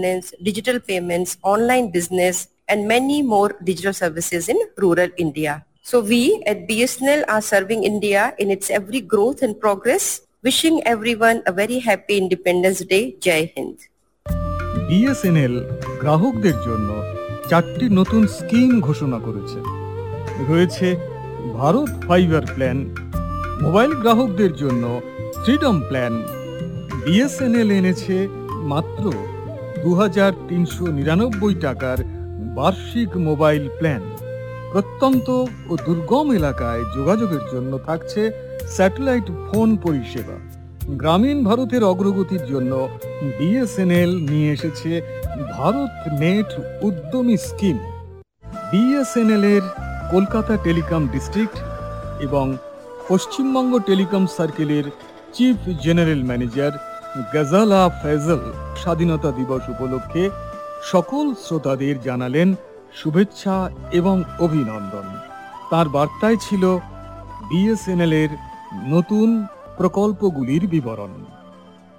digital payments, online business, and many more digital services in rural India. So we at BSNL are serving India in its every growth and progress. Wishing everyone a very happy Independence Day. Jai Hind. BSNL গ্রাহকদের জন্য 4টি নতুন scheme ঘোষণা করেছে। রয়েছে Bharat fibre plan, mobile গ্রাহকদের জন্য freedom plan. BSNL এনেছে মাত্র 2,399 টাকার বার্ষিক মোবাইল প্ল্যান। প্রত্যন্ত ও দুর্গম এলাকায় যোগাযোগের জন্য থাকছে স্যাটেলাইট ফোন পরিষেবা। গ্রামীণ ভারতের অগ্রগতির জন্য বিএসএনএল নিয়ে এসেছে ভারত নেট উদ্যমী স্কিম। বিএসএনএল এর কলকাতা টেলিকম ডিস্ট্রিক্ট এবং পশ্চিমবঙ্গ টেলিকম সার্কেলের চিফ জেনারেল ম্যানেজার গজালা ফেজল স্বাধীনতা দিবস উপলক্ষে সকল শ্রোতাদের জানালেন শুভেচ্ছা এবং অভিনন্দন। তার বার্তায় ছিল বিএসএনএল এর নতুন প্রকল্পগুলির বিবরণ।